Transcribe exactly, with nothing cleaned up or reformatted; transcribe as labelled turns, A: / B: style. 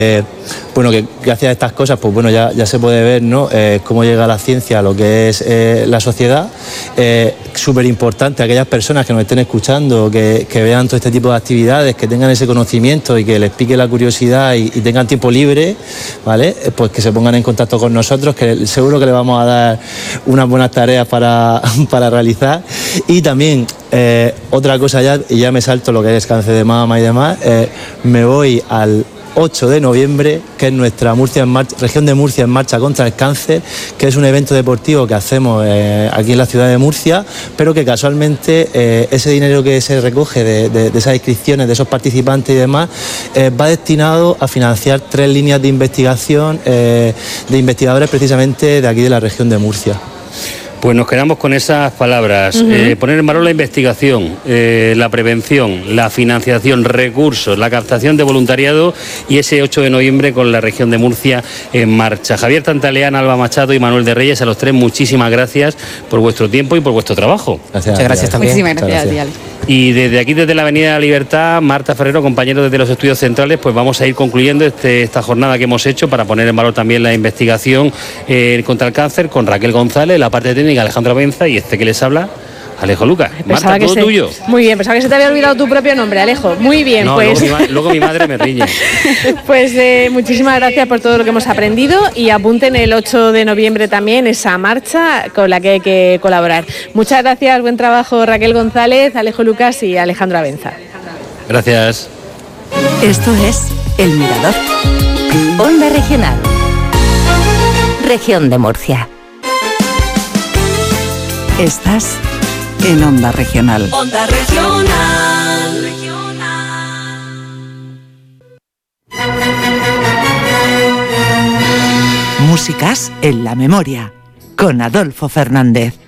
A: Eh, bueno, que gracias a estas cosas, pues bueno, ya, ya se puede ver, ¿no? Eh, cómo llega la ciencia a lo que es eh, la sociedad. Eh, súper importante, aquellas personas que nos estén escuchando, que, que vean todo este tipo de actividades, que tengan ese conocimiento y que les pique la curiosidad y, y tengan tiempo libre, ¿vale? Pues que se pongan en contacto con nosotros, que seguro que les vamos a dar unas buenas tareas para, para realizar. Y también, eh, otra cosa ya, y ya me salto lo que es cáncer de mama y demás, eh, me voy al ocho de noviembre, que es nuestra Murcia en Marcha, región de Murcia en marcha contra el cáncer, que es un evento deportivo que hacemos eh, aquí en la ciudad de Murcia, pero que casualmente eh, ese dinero que se recoge de, de, de esas inscripciones, de esos participantes y demás, eh, va destinado a financiar tres líneas de investigación eh, de investigadores precisamente de aquí de la región de Murcia.
B: Pues nos quedamos con esas palabras, uh-huh. eh, poner en valor la investigación, eh, la prevención, la financiación, recursos, la captación de voluntariado y ese ocho de noviembre con la región de Murcia en marcha. Javier Tantaleán, Alba Machado y Manuel de Reyes, a los tres muchísimas gracias por vuestro tiempo y por vuestro trabajo.
A: Gracias.
C: Muchas gracias también.
D: Muchísimas gracias,
A: gracias.
D: Alex.
B: Y desde aquí, desde la Avenida de la Libertad, Marta Ferrero, compañero desde los estudios centrales, pues vamos a ir concluyendo este, esta jornada que hemos hecho para poner en valor también la investigación eh, contra el cáncer con Raquel González, la parte técnica Alejandro Benza y este que les habla, Alejo Lucas.
D: Pensaba
B: Marta, todo
D: se...
B: tuyo.
D: Muy bien, pensaba que se te había olvidado tu propio nombre, Alejo. Muy bien,
B: no,
D: pues.
B: Luego mi, luego mi madre me riñe.
D: Pues eh, muchísimas gracias por todo lo que hemos aprendido y apunten el ocho de noviembre también esa marcha con la que hay que colaborar. Muchas gracias, buen trabajo Raquel González, Alejo Lucas y Alejandro Abenza.
B: Gracias.
E: Esto es El Mirador. Onda Regional. Región de Murcia. Estás en Onda Regional.
F: Onda Regional.
E: Músicas en la memoria, con Adolfo Fernández.